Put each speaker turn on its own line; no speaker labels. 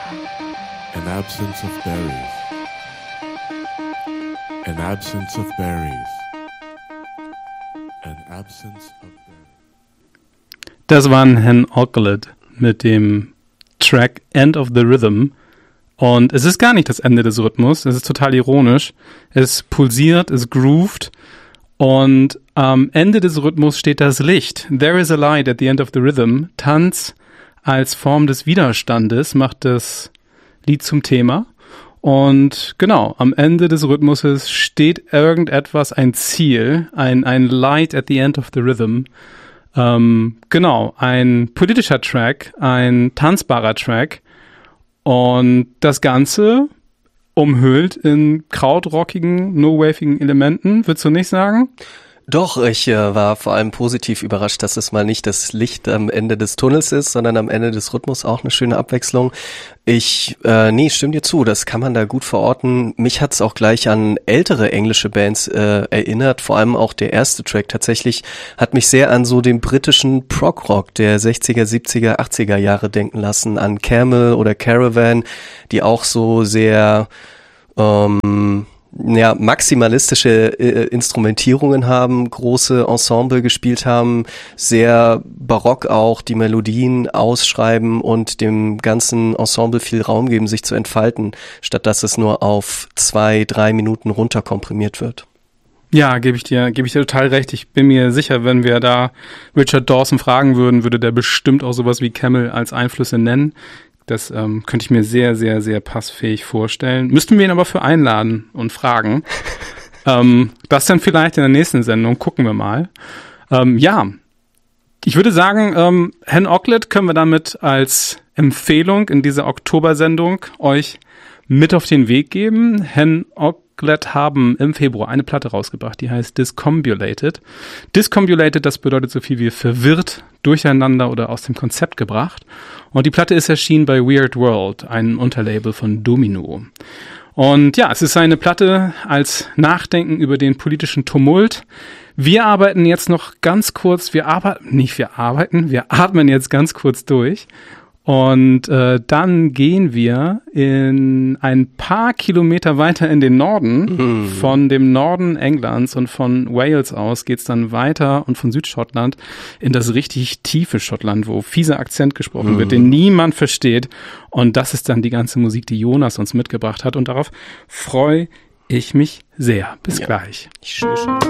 An absence of berries. An absence of berries. An absence of berries.
Das war ein Hen Ocklet mit dem Track End of the Rhythm. Und es ist gar nicht das Ende des Rhythmus. Es ist total ironisch. Es pulsiert, es groovt. Und am Ende des Rhythmus steht das Licht. There is a light at the end of the rhythm. Tanz als Form des Widerstandes macht das Lied zum Thema. Und genau, am Ende des Rhythmuses steht irgendetwas, ein Ziel, ein Light at the end of the rhythm. Genau, ein politischer Track, ein tanzbarer Track. Und das Ganze umhüllt in krautrockigen, no-wavigen Elementen, würdest du nicht sagen?
Doch, ich war vor allem positiv überrascht, dass es mal nicht das Licht am Ende des Tunnels ist, sondern am Ende des Rhythmus, auch eine schöne Abwechslung. Stimme dir zu, das kann man da gut verorten. Mich hat's auch gleich an ältere englische Bands erinnert, vor allem auch der erste Track tatsächlich hat mich sehr an so den britischen Prog-Rock der 60er, 70er, 80er Jahre denken lassen, an Camel oder Caravan, die auch so sehr maximalistische Instrumentierungen haben, große Ensemble gespielt haben, sehr barock auch die Melodien ausschreiben und dem ganzen Ensemble viel Raum geben, sich zu entfalten, statt dass es nur auf 2-3 Minuten runterkomprimiert wird.
Ja, gebe ich dir total recht. Ich bin mir sicher, wenn wir da Richard Dawson fragen würden, würde der bestimmt auch sowas wie Camel als Einflüsse nennen. Das könnte ich mir sehr, sehr, sehr passfähig vorstellen. Müssten wir ihn aber für einladen und fragen. Das dann vielleicht in der nächsten Sendung. Gucken wir mal. Ich würde sagen, Hen Ocklet können wir damit als Empfehlung in dieser Oktobersendung euch mit auf den Weg geben. Hen Ocklet haben im Februar eine Platte rausgebracht, die heißt Discombulated. Discombulated, das bedeutet so viel wie verwirrt, durcheinander oder aus dem Konzept gebracht. Und die Platte ist erschienen bei Weird World, einem Unterlabel von Domino. Und ja, es ist eine Platte als Nachdenken über den politischen Tumult. Wir arbeiten jetzt noch ganz kurz, wir atmen jetzt ganz kurz durch. Und dann gehen wir in ein paar Kilometer weiter in den Norden. Von dem Norden Englands und von Wales aus geht's dann weiter und von Südschottland in das richtig tiefe Schottland, wo fieser Akzent gesprochen wird, den niemand versteht. Und das ist dann die ganze Musik, die Jonas uns mitgebracht hat. Und darauf freue ich mich sehr. Bis gleich.